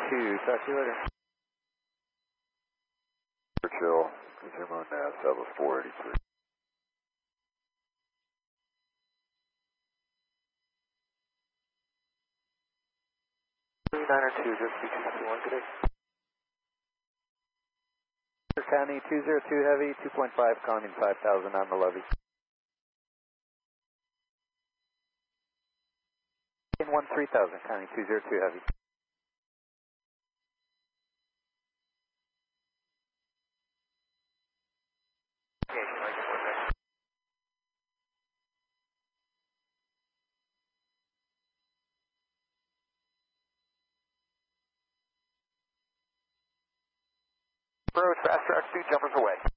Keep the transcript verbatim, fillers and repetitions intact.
two, talk to you later. Churchill, zoom on N A S, have a four eighty-three. three niner two, just C two sixty-one, good day. County two zero two Heavy, two point five, calling five thousand on the levy. In one three thousand, County two zero two Heavy. Approach, fast track, two jumpers away.